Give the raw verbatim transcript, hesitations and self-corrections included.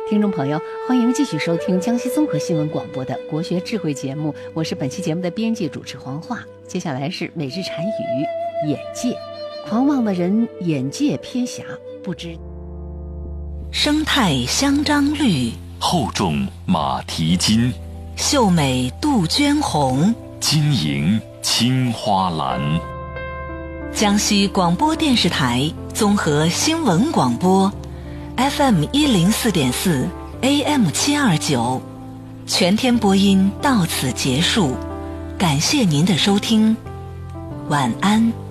听众朋友，欢迎继续收听江西综合新闻广播的国学智慧节目，我是本期节目的编辑主持黄华。接下来是每日禅语，眼界。狂妄的人眼界偏狭，不知生态香樟绿， 厚重马蹄金， 秀美杜鹃红， 晶莹青花蓝。 江西广播电视台综合新闻广播 F M 一零四点四 A M 七二九，全天播音到此结束，感谢您的收听，晚安。